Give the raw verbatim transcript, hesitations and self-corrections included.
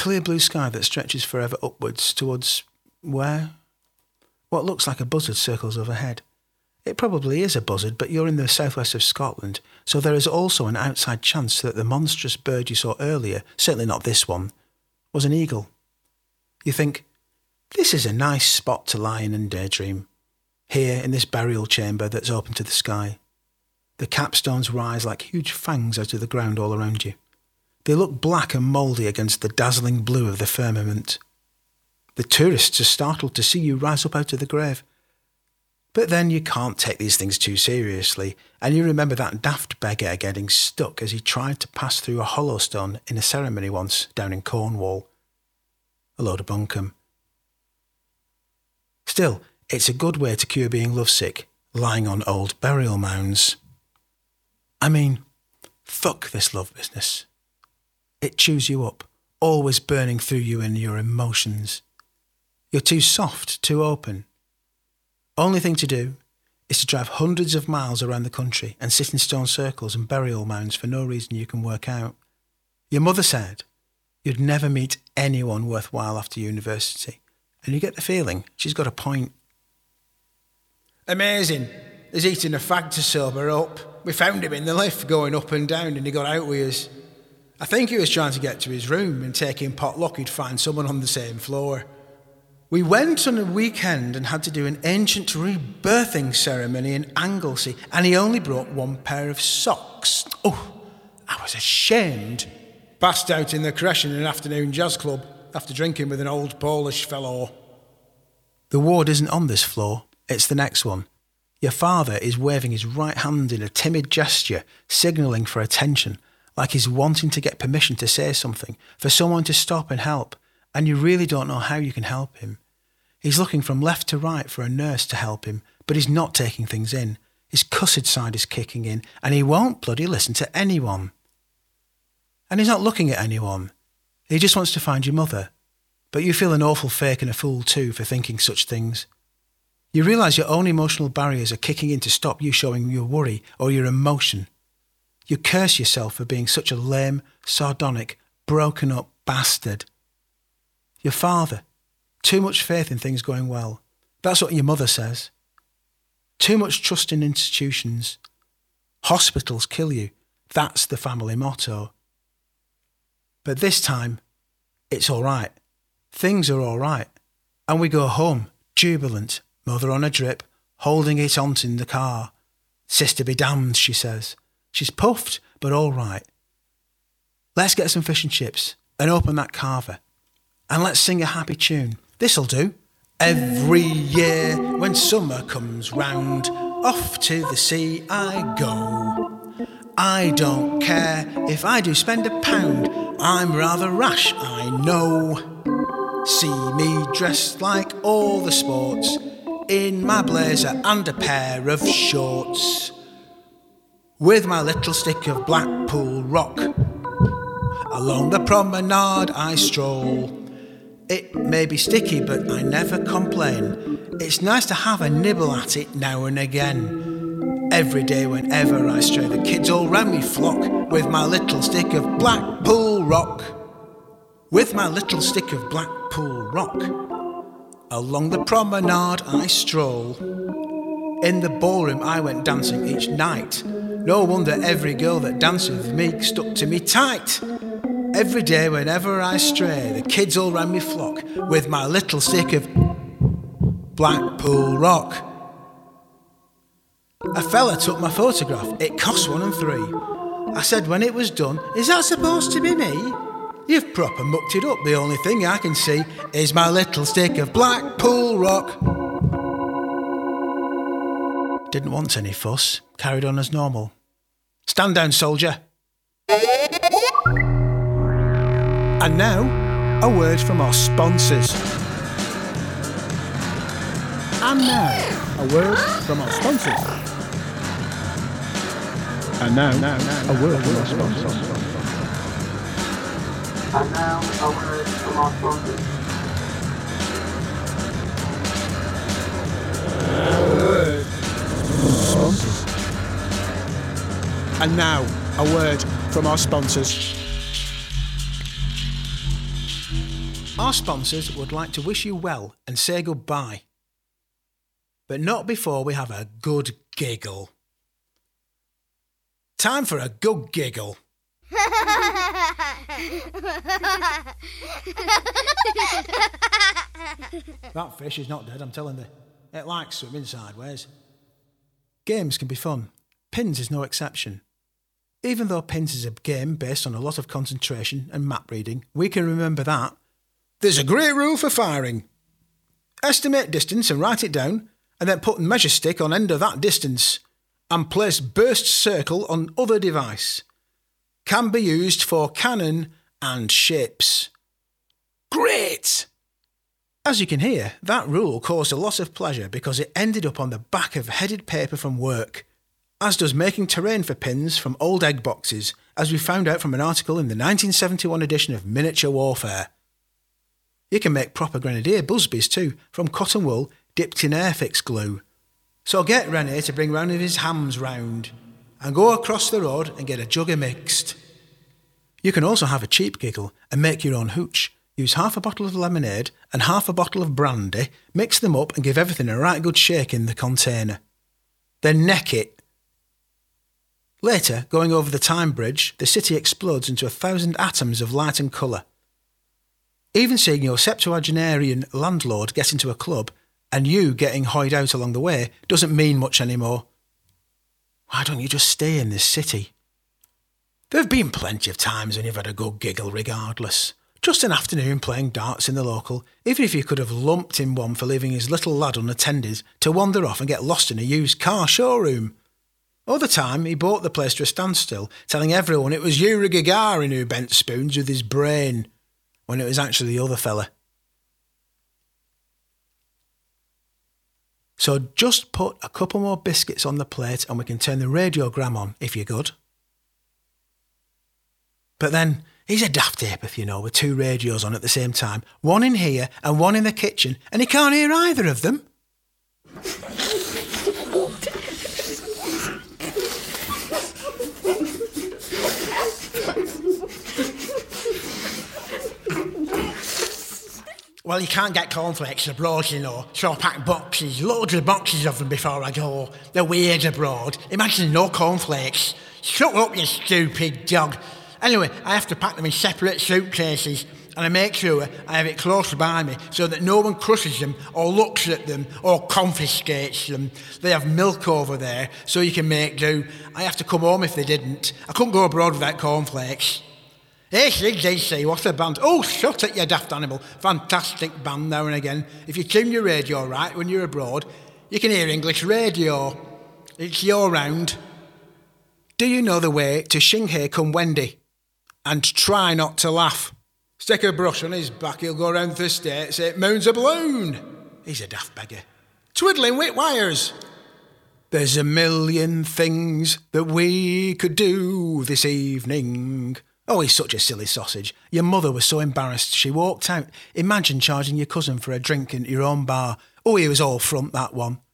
clear blue sky that stretches forever upwards towards where? What looks like a buzzard circles overhead. It probably is a buzzard, but you're in the southwest of Scotland, so there is also an outside chance that the monstrous bird you saw earlier, certainly not this one, was an eagle. You think, this is a nice spot to lie in and daydream. Here in this burial chamber that's open to the sky. The capstones rise like huge fangs out of the ground all around you. They look black and mouldy against the dazzling blue of the firmament. The tourists are startled to see you rise up out of the grave. But then you can't take these things too seriously, and you remember that daft beggar getting stuck as he tried to pass through a hollow stone in a ceremony once down in Cornwall. A load of bunkum. Still, it's a good way to cure being lovesick, lying on old burial mounds. I mean, fuck this love business. It chews you up, always burning through you in your emotions. You're too soft, too open. Only thing to do is to drive hundreds of miles around the country and sit in stone circles and burial mounds for no reason you can work out. Your mother said you'd never meet anyone worthwhile after university, and you get the feeling she's got a point. Amazing. He's eating a fag to sober up. We found him in the lift going up and down and he got out with us. I think he was trying to get to his room and taking potluck he'd find someone on the same floor. We went on a weekend and had to do an ancient rebirthing ceremony in Anglesey, and he only brought one pair of socks. Oh, I was ashamed. Passed out in the creche in an afternoon jazz club after drinking with an old Polish fellow. The ward isn't on this floor, it's the next one. Your father is waving his right hand in a timid gesture, signalling for attention, like he's wanting to get permission to say something, for someone to stop and help, and you really don't know how you can help him. He's looking from left to right for a nurse to help him, but he's not taking things in. His cussed side is kicking in, and he won't bloody listen to anyone. And he's not looking at anyone. He just wants to find your mother. But you feel an awful fake and a fool too for thinking such things. You realise your own emotional barriers are kicking in to stop you showing your worry or your emotion. You curse yourself for being such a lame, sardonic, broken up bastard. Your father. Too much faith in things going well. That's what your mother says. Too much trust in institutions. Hospitals kill you. That's the family motto. But this time, it's all right. Things are all right. And we go home, jubilant, mother on a drip, holding it onto in the car. Sister be damned, she says. She's puffed, but all right. Let's get some fish and chips and open that carver. And let's sing a happy tune. This'll do. Every year when summer comes round, off to the sea I go. I don't care if I do spend a pound, I'm rather rash, I know. See me dressed like all the sports, in my blazer and a pair of shorts, with my little stick of Blackpool rock. Along the promenade I stroll. It may be sticky, but I never complain. It's nice to have a nibble at it now and again. Every day whenever I stray, the kids all round me flock, with my little stick of Blackpool rock. With my little stick of Blackpool rock. Along the promenade I stroll. In the ballroom I went dancing each night. No wonder every girl that danced with me stuck to me tight. Every day whenever I stray, the kids all round me flock, with my little stick of Blackpool rock. A fella took my photograph, it cost one and three. I said when it was done, is that supposed to be me? You've proper mucked it up, the only thing I can see is my little stick of Blackpool rock. Didn't want any fuss, carried on as normal. Stand down, soldier. And now, a word from our sponsors. And now, a word from our sponsors. And now, now, now a word from our sponsors. And now, a word from our sponsors. A word from our sponsors. And now, a word from our sponsors. Our sponsors would like to wish you well and say goodbye. But not before we have a good giggle. Time for a good giggle. That fish is not dead, I'm telling you. It likes swimming sideways. Games can be fun. Pins is no exception. Even though Pins is a game based on a lot of concentration and map reading, we can remember that there's a great rule for firing. Estimate distance and write it down, and then put measure stick on end of that distance, and place burst circle on other device. Can be used for cannon and ships. Great! As you can hear, that rule caused a lot of pleasure because it ended up on the back of headed paper from work, as does making terrain for pins from old egg boxes, as we found out from an article in the nineteen seventy-one edition of Miniature Warfare. You can make proper grenadier busbies too, from cotton wool dipped in Airfix glue. So get René to bring round his hams round, and go across the road and get a jug of mixed. You can also have a cheap giggle and make your own hooch. Use half a bottle of lemonade and half a bottle of brandy, mix them up and give everything a right good shake in the container. Then neck it. Later, going over the time bridge, the city explodes into a thousand atoms of light and colour. Even seeing your septuagenarian landlord get into a club and you getting hoyed out along the way doesn't mean much anymore. Why don't you just stay in this city? There have been plenty of times when you've had a good giggle regardless. Just an afternoon playing darts in the local, even if you could have lumped in one for leaving his little lad unattended to wander off and get lost in a used car showroom. Other time, he brought the place to a standstill, telling everyone it was Yuri Gagarin who bent spoons with his brain, when it was actually the other fella. So just put a couple more biscuits on the plate and we can turn the radiogram on, if you're good. But then, he's a daft ape, you know, with two radios on at the same time, one in here and one in the kitchen, and he can't hear either of them. Well, you can't get cornflakes abroad, you know, so I pack boxes, loads of boxes of them before I go. They're weird abroad. Imagine no cornflakes. Shut up, you stupid dog. Anyway, I have to pack them in separate suitcases, and I make sure I have it close by me so that no one crushes them or looks at them or confiscates them. They have milk over there, so you can make do. I have to come home if they didn't. I couldn't go abroad without cornflakes. A C D C, what a band. Oh, shut it, you daft animal. Fantastic band now and again. If you tune your radio right when you're abroad, you can hear English radio. It's your round. Do you know the way to Shing Hei Kung Wendy? And try not to laugh. Stick a brush on his back, he'll go round the state, say, moon's a balloon. He's a daft beggar. Twiddling with wires. There's a million things that we could do this evening. Oh, he's such a silly sausage. Your mother was so embarrassed she walked out. Imagine charging your cousin for a drink in your own bar. Oh, he was all front, that one.